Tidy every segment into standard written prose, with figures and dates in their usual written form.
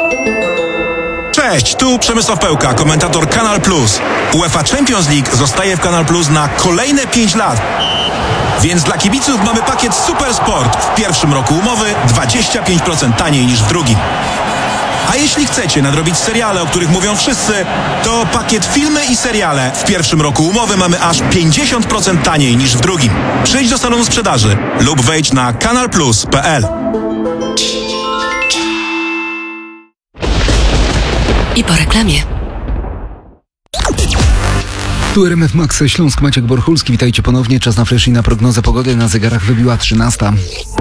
Cześć, tu Przemysław Pełka, komentator Kanal Plus. UEFA Champions League zostaje w Kanal Plus na kolejne 5 lat. Więc dla kibiców mamy pakiet Super Sport. W pierwszym roku umowy 25% taniej niż w drugim. A jeśli chcecie nadrobić seriale, o których mówią wszyscy, to pakiet filmy i seriale. W pierwszym roku umowy mamy aż 50% taniej niż w drugim. Przyjdź do salonu sprzedaży lub wejdź na kanalplus.pl. I po reklamie. Tu RMF Max Śląsk, Maciek Borchulski. Witajcie ponownie. Czas na flash i na prognozę pogody. Na zegarach wybiła 13.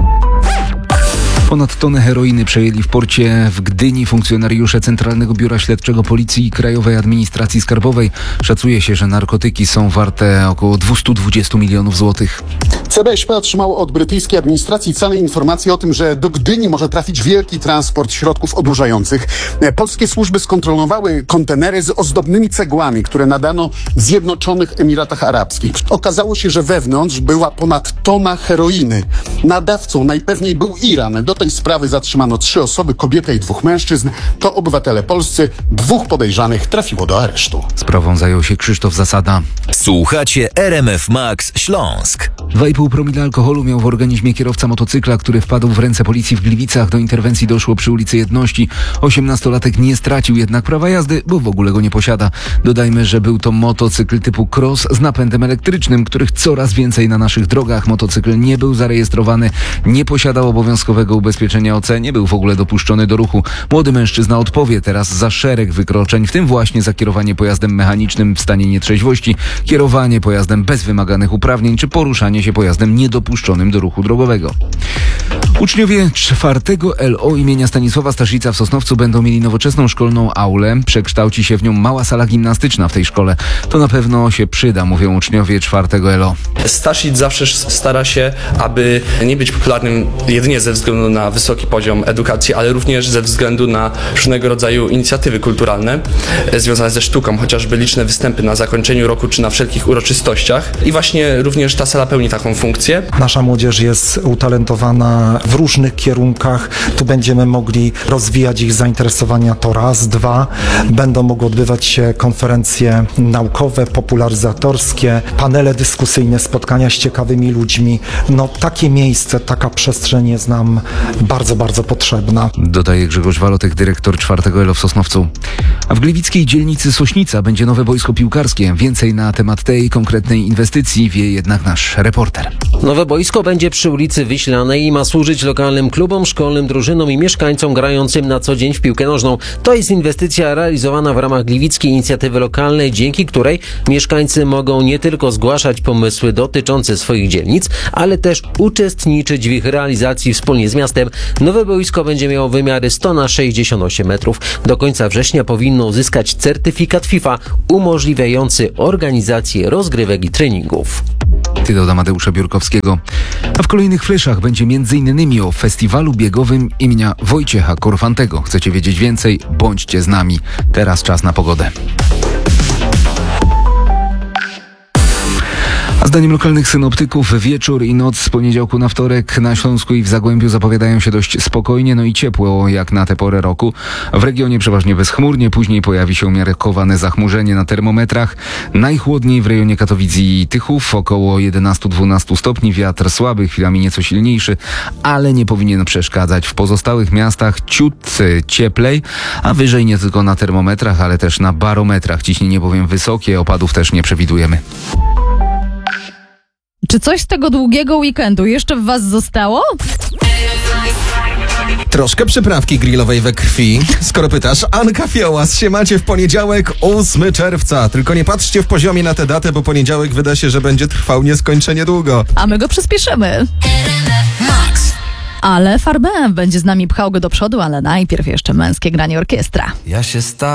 Ponad tonę heroiny przejęli w porcie w Gdyni funkcjonariusze Centralnego Biura Śledczego Policji i Krajowej Administracji Skarbowej. Szacuje się, że narkotyki są warte około 220 milionów złotych. CBŚP otrzymało od brytyjskiej administracji celne informacje o tym, że do Gdyni może trafić wielki transport środków odurzających. Polskie służby skontrolowały kontenery z ozdobnymi cegłami, które nadano w Zjednoczonych Emiratach Arabskich. Okazało się, że wewnątrz była ponad tona heroiny. Nadawcą najpewniej był Iran. Do tej sprawy zatrzymano 3 osoby, kobietę i 2 mężczyzn. To obywatele polscy. 2 podejrzanych trafiło do aresztu. Sprawą zajął się Krzysztof Zasada. Słuchacie RMF Max Śląsk. 2,5 promila alkoholu miał w organizmie kierowca motocykla, który wpadł w ręce policji w Gliwicach. Do interwencji doszło przy ulicy Jedności. 18-latek nie stracił jednak prawa jazdy, bo w ogóle go nie posiada. Dodajmy, że był to motocykl typu cross z napędem elektrycznym, których coraz więcej na naszych drogach. Motocykl nie był zarejestrowany, nie posiadał obowiązkowego ubezpieczenia OC, nie był w ogóle dopuszczony do ruchu. Młody mężczyzna odpowie teraz za szereg wykroczeń, w tym właśnie za kierowanie pojazdem mechanicznym w stanie nietrzeźwości, kierowanie pojazdem bez wymaganych uprawnień czy poruszanie się pojazdem niedopuszczonym do ruchu drogowego. Uczniowie 4 LO imienia Stanisława Staszica w Sosnowcu będą mieli nowoczesną szkolną aulę. Przekształci się w nią mała sala gimnastyczna w tej szkole. To na pewno się przyda, mówią uczniowie 4 LO. Staszic zawsze stara się, aby nie być popularnym jedynie ze względu na wysoki poziom edukacji, ale również ze względu na różnego rodzaju inicjatywy kulturalne związane ze sztuką, chociażby liczne występy na zakończeniu roku czy na wszelkich uroczystościach. I właśnie również ta sala pełni taką funkcję. Nasza młodzież jest utalentowana w różnych kierunkach. Tu będziemy mogli rozwijać ich zainteresowania, to raz, 2. Będą mogły odbywać się konferencje naukowe, popularyzatorskie, panele dyskusyjne, spotkania z ciekawymi ludźmi. Takie miejsce, taka przestrzeń jest nam bardzo, bardzo potrzebna. Dodaje Grzegorz Walotek, dyrektor 4 LO w Sosnowcu. A w gliwickiej dzielnicy Sośnica będzie nowe boisko piłkarskie. Więcej na temat tej konkretnej inwestycji wie jednak nasz reporter. Nowe boisko będzie przy ulicy Wiślanej i ma służyć lokalnym klubom, szkolnym, drużynom i mieszkańcom grającym na co dzień w piłkę nożną. To jest inwestycja realizowana w ramach gliwickiej inicjatywy lokalnej, dzięki której mieszkańcy mogą nie tylko zgłaszać pomysły dotyczące swoich dzielnic, ale też uczestniczyć w ich realizacji wspólnie z miastem. Nowe boisko będzie miało wymiary 100 na 68 metrów. Do końca września powinno uzyskać certyfikat FIFA umożliwiający organizację rozgrywek i treningów. Doda Amadeusza Biurkowskiego. A w kolejnych fleszach będzie m.in. o festiwalu biegowym imienia Wojciecha Korfantego. Chcecie wiedzieć więcej? Bądźcie z nami. Teraz czas na pogodę. A zdaniem lokalnych synoptyków wieczór i noc z poniedziałku na wtorek na Śląsku i w Zagłębiu zapowiadają się dość spokojnie, i ciepło jak na tę porę roku. W regionie przeważnie bezchmurnie, później pojawi się umiarkowane zachmurzenie na termometrach. Najchłodniej w rejonie Katowic i Tychów, około 11-12 stopni, wiatr słaby, chwilami nieco silniejszy, ale nie powinien przeszkadzać. W pozostałych miastach ciut cieplej, a wyżej nie tylko na termometrach, ale też na barometrach. Ciśnienie bowiem wysokie, opadów też nie przewidujemy. Czy coś z tego długiego weekendu jeszcze w was zostało? Troszkę przyprawki grillowej we krwi. Skoro pytasz, Anka Fiołas się macie w poniedziałek 8 czerwca. Tylko nie patrzcie w poziomie na tę datę, bo poniedziałek wyda się, że będzie trwał nieskończenie długo. A my go przyspieszymy. Max. Ale Farbem będzie z nami pchał go do przodu, ale najpierw jeszcze męskie granie orkiestra. Ja się